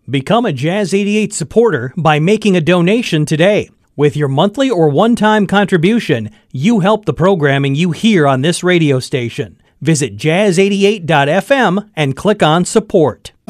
Become a Jazz 88 supporter by making a donation today. With your monthly or one-time contribution, you help the programming you hear on this radio station. Visit jazz88.fm and click on support.